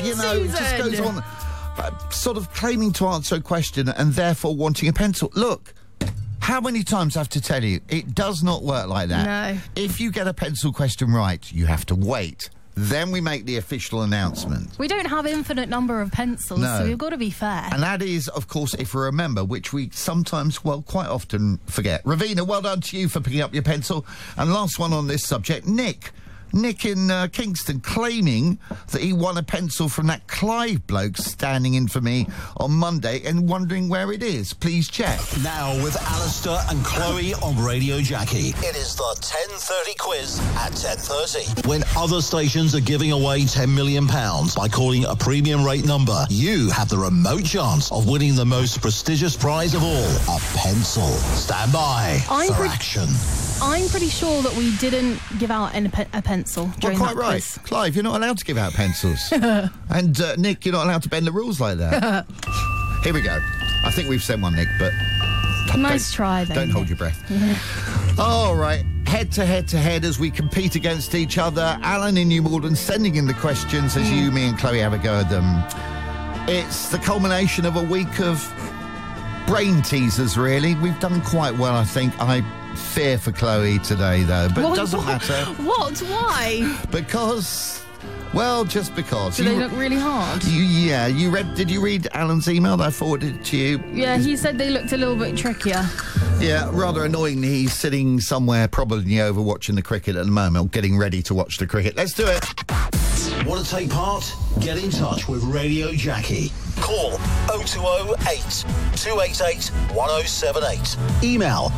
You know, it just Susan. goes on, sort of claiming to answer a question and therefore wanting a pencil. Look, how many times I have to tell you, it does not work like that. No. If you get a pencil question right, you have to wait. Then we make the official announcement. We don't have infinite number of pencils, No. so we've got to be fair. And that is, of course, if we remember, which we sometimes, well, quite often forget. Ravina, well done to you for picking up your pencil. And last one on this subject, Nick. Nick in Kingston claiming that he won a pencil from that Clive bloke standing in for me on Monday and wondering where it is. Please check. Now with Alistair and Chloe on Radio Jackie. It is the 10:30 quiz at 10:30. When other stations are giving away £10 million by calling a premium rate number, you have the remote chance of winning the most prestigious prize of all, a pencil. Stand by for action. I'm pretty sure that we didn't give out a pencil Well, during quite that right. quiz. Clive, you're not allowed to give out pencils. And Nick, you're not allowed to bend the rules like that. Here we go. I think we've sent one, Nick, but... Nice try, then. Don't hold your breath. All right. Head to head as we compete against each other. Alan in New Malden sending in the questions as you, me and Chloe have a go at them. It's the culmination of a week of brain teasers, really. We've done quite well, I think. I fear for Chloe today, though, but it doesn't matter. What? Why? Because, well, just because. Do they look really hard? Did you read Alan's email that I forwarded to you? Yeah, he said they looked a little bit trickier. Yeah, rather annoyingly, he's sitting somewhere probably over watching the cricket at the moment, or getting ready to watch the cricket. Let's do it. Want to take part? Get in touch with Radio Jackie. Call 0208 288 1078. Email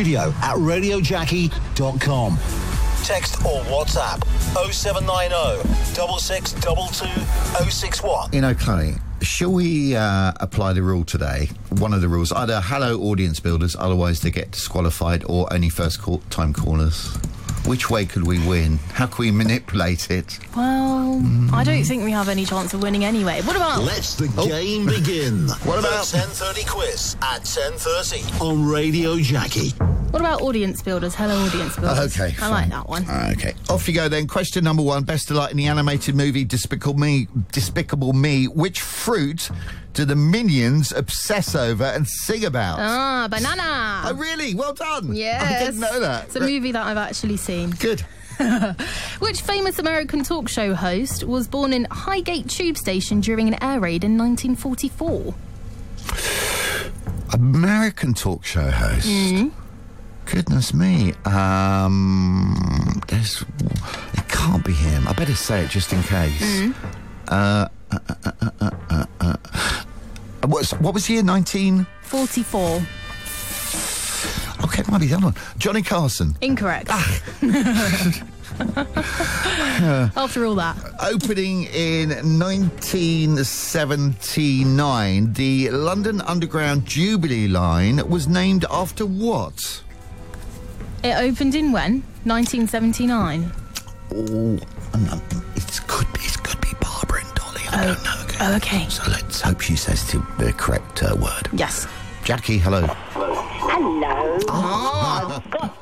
studio@radiojackie.com. Text or WhatsApp 0790 6622 061. You know, Chloe, shall we apply the rule today? One of the rules, either hello audience builders, otherwise they get disqualified, or only first-time callers. Which way could we win? How can we manipulate it? Well, I don't think we have any chance of winning anyway. What about... Let's the game begin. What about... The 10:30 quiz at 10:30 on Radio Jackie. What about audience builders? Hello, audience builders. Okay, I like that one. Okay, off you go then. Question number one. Best delight in the animated movie Despicable Me. Which fruit do the Minions obsess over and sing about? Ah, banana. Oh, really? Well done. Yes. I didn't know that. It's a movie that I've actually seen. Good. Which famous American talk show host was born in Highgate Tube Station during an air raid in 1944? American talk show host. Goodness me. It can't be him. I better say it just in case. What was the year? 44. Okay, it might be the other one. Johnny Carson. Incorrect. After all that. Opening in 1979, the London Underground Jubilee line was named after what? It opened in when? 1979. Oh, it could be Barbara and Dolly. I don't know. Oh, okay. So let's hope she says the correct word. Yes. Jackie, hello. Hello. Oh, I've got